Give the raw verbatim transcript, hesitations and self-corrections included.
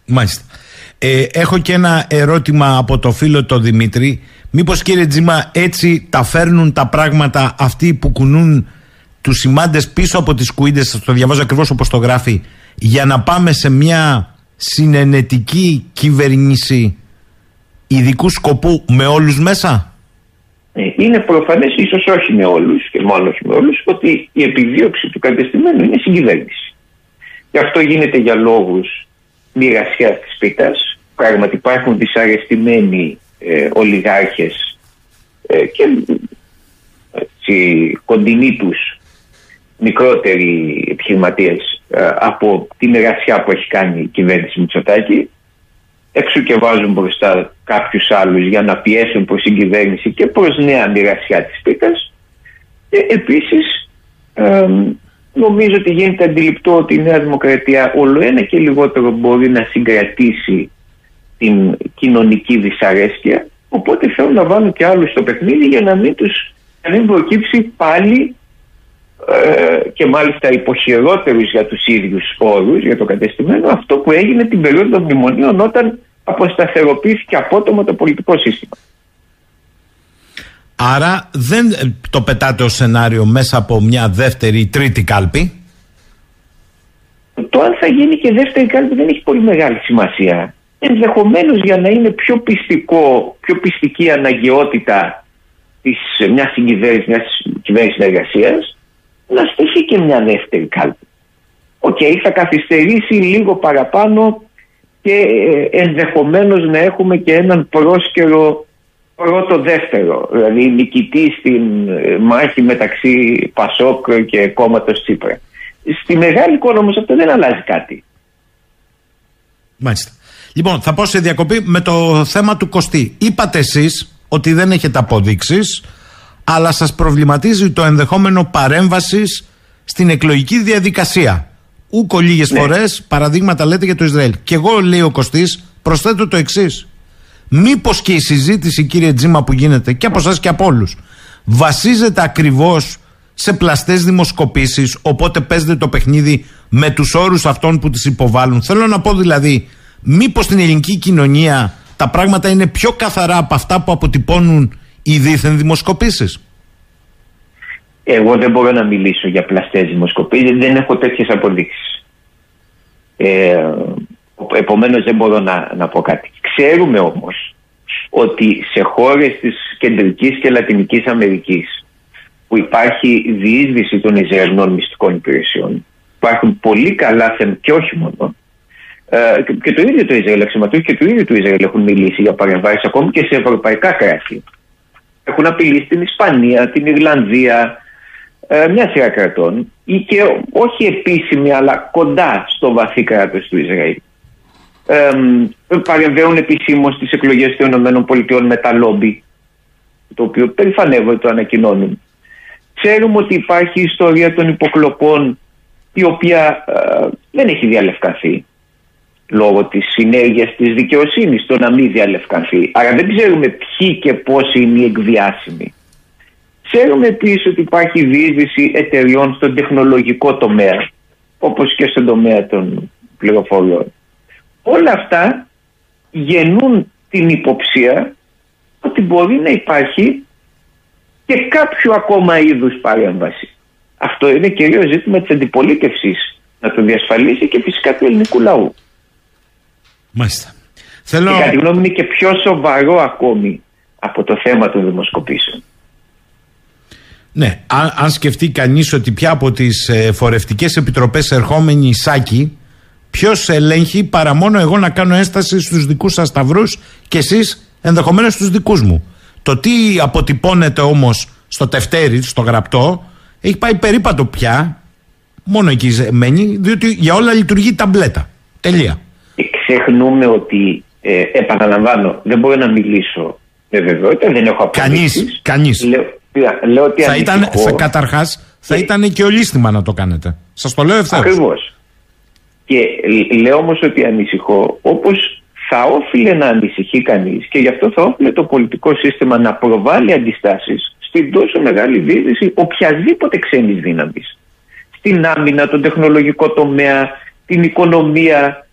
Μάλιστα. Ε, έχω και ένα ερώτημα από το φίλο το Δημήτρη. Μήπως, κύριε Τζίμα, έτσι τα φέρνουν τα πράγματα αυτοί που κουνούν τους σημάντες πίσω από τις κουίντες, σας το διαβάζω ακριβώς όπως το γράφει, για να πάμε σε μια συνενετική κυβέρνηση ειδικού σκοπού με όλους μέσα? Είναι προφανές, ίσως όχι με όλους και μόνο όχι με όλους, ότι η επιδίωξη του κατεστημένου είναι συγκυβέρνηση. Και αυτό γίνεται για λόγους μοιρασιάς της πίτας. Πράγματι υπάρχουν δυσαρεστημένοι ε, ολιγάρχες ε, και ε, κοντινοί τους μικρότεροι επιχειρηματίες ε, από τη μοιρασιά που έχει κάνει η κυβέρνηση Μητσοτάκη. Έξω και βάζουν μπροστά κάποιους άλλους για να πιέσουν προς την κυβέρνηση και προς νέα μοιρασιά της πίτας. Και επίσης ε, νομίζω ότι γίνεται αντιληπτό ότι η Νέα Δημοκρατία όλο ένα και λιγότερο μπορεί να συγκρατήσει την κοινωνική δυσαρέσκεια, οπότε θέλουν να βάλουν και άλλους στο παιχνίδι για να μην τους να μην προκύψει πάλι ε, και μάλιστα υποχειρότερους για τους ίδιους όρους, για το κατεστημένο, αυτό που έγινε την περίοδο των μνημονίων, όταν αποσταθεροποιήθηκε απότομα το πολιτικό σύστημα. Άρα δεν το πετάτε ως σενάριο μέσα από μια δεύτερη ή τρίτη κάλπη? Το αν θα γίνει και δεύτερη κάλπη δεν έχει πολύ μεγάλη σημασία. Ενδεχομένως για να είναι πιο πιστικό, πιο πιστική αναγκαιότητα της μιας συγκυβέρνησης, μιας κυβέρνησης συνεργασίας, να στηθεί και μια δεύτερη κάλπη. Οκ, okay, θα καθυστερήσει λίγο παραπάνω και ενδεχομένως να έχουμε και έναν πρόσκαιρο πρώτο-δεύτερο, δηλαδή νικητή στην μάχη μεταξύ Πασόκ και κόμματος Τσίπρα. Στη μεγάλη εικόνα όμως αυτό δεν αλλάζει κάτι. Μάλιστα. Λοιπόν, θα πω σε διακοπή με το θέμα του Κωστή. Είπατε εσείς ότι δεν έχετε αποδείξεις, αλλά σας προβληματίζει το ενδεχόμενο παρέμβασης στην εκλογική διαδικασία. Ούκο λίγες ναι. φορές παραδείγματα λέτε για το Ισραήλ. Και εγώ, λέει ο Κωστής, προσθέτω το εξής. Μήπως και η συζήτηση, κύριε Τζίμα, που γίνεται και από εσάς και από όλους, βασίζεται ακριβώς σε πλαστές δημοσκοπήσεις, οπότε παίζετε το παιχνίδι με τους όρους αυτών που τις υποβάλλουν? Θέλω να πω δηλαδή, μήπως στην ελληνική κοινωνία τα πράγματα είναι πιο καθαρά από αυτά που αποτυπώνουν οι δίθεν δημοσκοπήσεις? Εγώ δεν μπορώ να μιλήσω για πλαστές δημοσκοπήσεις, δεν έχω τέτοιες αποδείξεις. Ε, επομένως δεν μπορώ να, να πω κάτι. Ξέρουμε όμως ότι σε χώρες της Κεντρικής και Λατινικής Αμερικής, που υπάρχει διείσδυση των Ισραηλινών μυστικών υπηρεσιών, υπάρχουν πολύ καλά θέματα και όχι μόνο. Ε, και, και το ίδιο το Ισραήλ, αξιωματούχοι και το ίδιο του Ισραήλ έχουν μιλήσει για παρεμβάσεις ακόμη και σε ευρωπαϊκά κράτη. Έχουν απειλήσει την Ισπανία, την Ιρλανδία, ε, μια σειρά κρατών, ή και όχι επίσημη αλλά κοντά στο βαθύ κράτος του Ισραήλ. Ε, παρεμβαίνουν επισήμως στις εκλογές των ΗΠΑ με τα λόμπι, το οποίο περηφανεύονται, το ανακοινώνουν. Ξέρουμε ότι υπάρχει η ιστορία των υποκλοπών, η οποία ε, δεν έχει διαλευκανθεί λόγω της συνέργειας της δικαιοσύνης το να μην διαλευκανθεί. Άρα δεν ξέρουμε ποιοι και πόσοι είναι οι εκβιάσιμοι. Ξέρουμε επίσης ότι υπάρχει διείσδυση εταιριών στον τεχνολογικό τομέα, όπως και στον τομέα των πληροφοριών. Όλα αυτά γεννούν την υποψία ότι μπορεί να υπάρχει και κάποιο ακόμα είδους παρέμβαση. Αυτό είναι κυρίως ζήτημα της αντιπολίτευσης να το διασφαλίσει και φυσικά του ελληνικού λαού. Μάλιστα. Θέλω... Και κατά τη γνώμη είναι και πιο σοβαρό ακόμη από το θέμα των δημοσκοπήσεων. Ναι, αν, αν σκεφτεί κανείς ότι πια από τις ε, φορευτικές επιτροπές ερχόμενοι Σάκη, ποιος ελέγχει παρά μόνο εγώ να κάνω ένσταση στους δικούς σας σταυρούς και εσείς ενδεχομένως στους δικούς μου. Το τι αποτυπώνεται όμως στο τευτέρι, στο γραπτό, έχει πάει περίπατο πια, μόνο εκεί μένει, διότι για όλα λειτουργεί ταμπλέτα. Τελεία. Και ξεχνούμε ότι, ε, επαναλαμβάνω, δεν μπορώ να μιλήσω με βεβαιότητα, δεν έχω αποδείξεις. Κανείς, κανείς. Λέω, λέω ότι θα ήταν, θα, καταρχάς, θα και... ήταν και ολίσθημα να το κάνετε. Σας το λέω ευθέως. Ακριβώς. Και λέω όμως ότι ανησυχώ, όπως θα όφιλε να ανησυχεί κανείς, και γι' αυτό θα όφιλε το πολιτικό σύστημα να προβάλλει αντιστάσεις στην τόσο μεγάλη διείσδυση οποιασδήποτε ξένης δύναμης. Στην άμυνα, τον τεχνολογικό τομέα, την οικονομία,